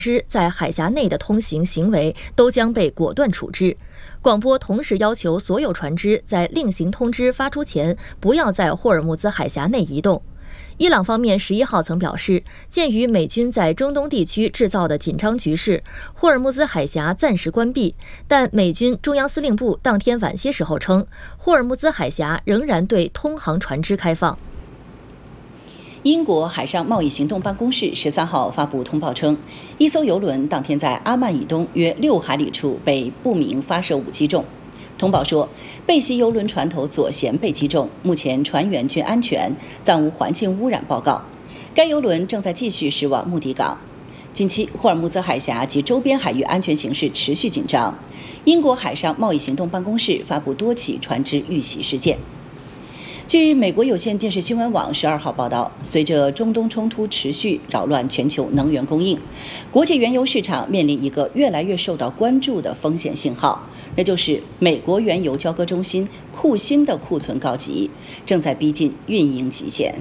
在海峡内的通行行为都将被果断处置。广播同时要求所有船只在另行通知发出前，不要在霍尔木兹海峡内移动。伊朗方面11号曾表示，鉴于美军在中东地区制造的紧张局势，霍尔木兹海峡暂时关闭。但美军中央司令部当天晚些时候称，霍尔木兹海峡仍然对通航船只开放。 英国海上贸易行动办公室13号发布通报称，一艘邮轮当天在阿曼以东约6海里处被不明发射物击中。通报说，被袭邮轮船头左舷被击中，目前船员均安全，暂无环境污染报告。该邮轮正在继续驶往目的港。近期，霍尔木兹海峡及周边海域安全形势持续紧张。英国海上贸易行动办公室发布多起船只遇袭事件。据美国有线电视新闻网12号报道，随着中东冲突持续扰乱全球能源供应，国际原油市场面临一个越来越受到关注的风险信号，那就是美国原油交割中心库欣的库存告急，正在逼近运营极限。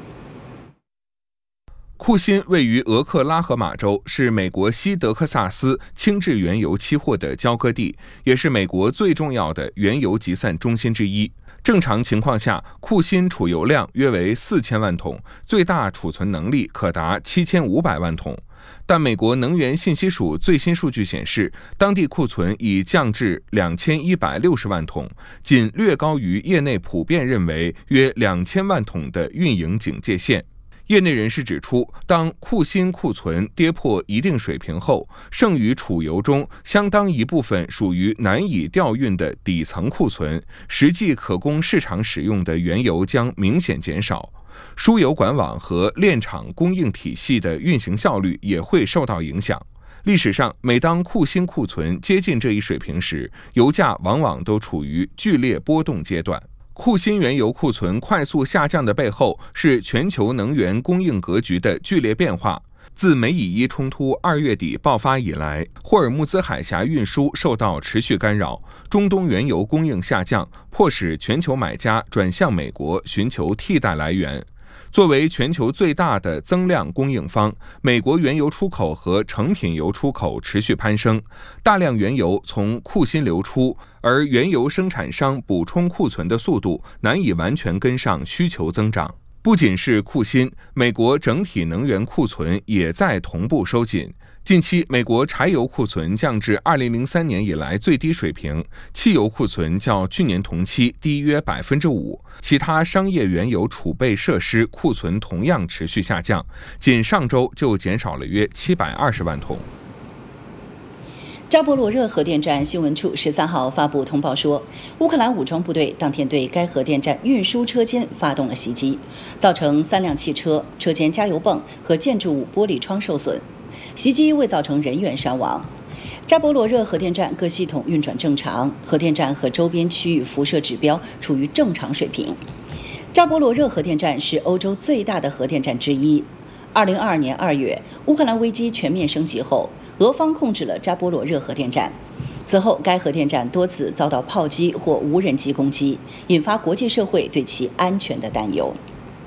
库欣位于俄克拉荷马州，是美国西德克萨斯轻质原油期货的交割地，也是美国最重要的原油集散中心之一。正常情况下，库欣储油量约为4000万桶，最大储存能力可达7500万桶。但美国能源信息署最新数据显示，当地库存已降至2160万桶，仅略高于业内普遍认为约2000万桶的运营警戒线。业内人士指出，当库欣库存跌破一定水平后，剩余储油中相当一部分属于难以调运的底层库存，实际可供市场使用的原油将明显减少。输油管网和炼厂供应体系的运行效率也会受到影响。历史上，每当库欣库存接近这一水平时，油价往往都处于剧烈波动阶段。库欣原油库存快速下降的背后，是全球能源供应格局的剧烈变化。自美以伊冲突2月底爆发以来，霍尔木兹海峡运输受到持续干扰，中东原油供应下降，迫使全球买家转向美国寻求替代来源。作为全球最大的增量供应方，美国原油出口和成品油出口持续攀升，大量原油从库欣流出，而原油生产商补充库存的速度难以完全跟上需求增长。不仅是库欣，美国整体能源库存也在同步收紧。近期，美国柴油库存降至2003年以来最低水平，汽油库存较去年同期低约5%，其他商业原油储备设施库存同样持续下降，仅上周就减少了约720万桶。 扎波罗热核电站新闻处13号发布通报说，乌克兰武装部队当天对该核电站运输车间发动了袭击，造成3辆汽车、车间加油泵和建筑物玻璃窗受损。袭击未造成人员伤亡。扎波罗热核电站各系统运转正常，核电站和周边区域辐射指标处于正常水平。扎波罗热核电站是欧洲最大的核电站之一。2022年2月，乌克兰危机全面升级后，俄方控制了扎波罗热核电站。此后，该核电站多次遭到炮击或无人机攻击，引发国际社会对其安全的担忧。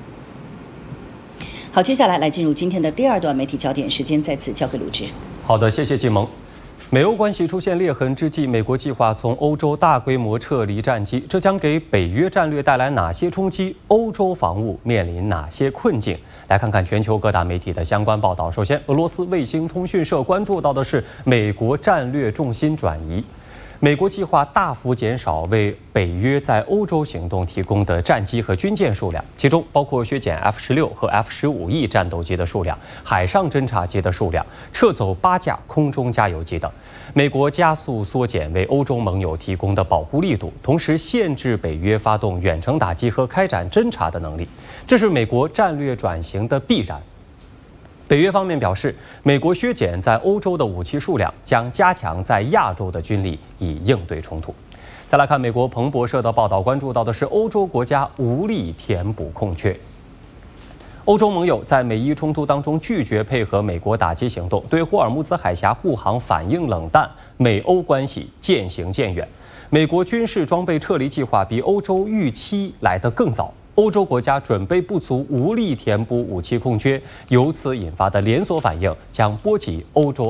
好，接下来进入今天的第2段媒体焦点，时间再次交给鲁智。 好的，谢谢季萌。美欧关系出现裂痕之际，美国计划从欧洲大规模撤离战机，这将给北约战略带来哪些冲击？欧洲防务面临哪些困境？来看看全球各大媒体的相关报道。首先，俄罗斯卫星通讯社关注到的是美国战略重心转移。美国计划大幅减少为北约在欧洲行动提供的战机和军舰数量，其中包括削减 F-16和 F-15E 战斗机的数量、海上侦察机的数量、撤走8架空中加油机等。美国加速缩减为欧洲盟友提供的保护力度，同时限制北约发动远程打击和开展侦察的能力，这是美国战略转型的必然。北约方面表示，美国削减在欧洲的武器数量，将加强在亚洲的军力，以应对冲突。再来看美国彭博社的报道，关注到的是欧洲国家无力填补空缺。欧洲盟友在美伊冲突当中拒绝配合美国打击行动，对霍尔木兹海峡护航反应冷淡，美欧关系渐行渐远。美国军事装备撤离计划比欧洲预期来得更早。欧洲国家准备不足，无力填补武器空缺，由此引发的连锁反应将波及欧洲。